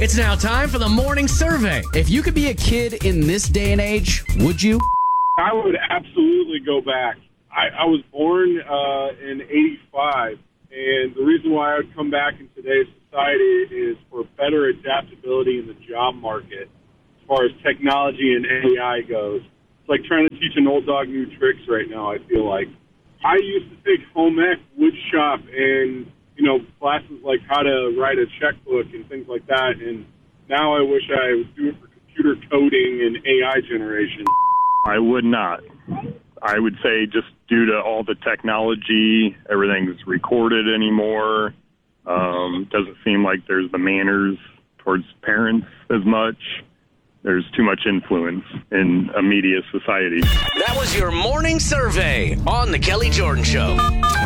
It's now time for the morning survey. If you could be a kid in this day and age, would you? I would absolutely go back. I was born in 85, and the reason why I would come back in today's society is for better adaptability in the job market as far as technology and AI goes. It's like trying to teach an old dog new tricks right now, I feel like. I used to take home ec, wood shop, and, classes like how to write a checkbook and things like that, and now I wish I was doing it for computer coding and AI generation. I would not. I would say just due to all the technology, everything's recorded anymore. Doesn't seem like there's the manners towards parents as much. There's too much influence in a media society. That was your morning survey on The Kelly Jordan Show.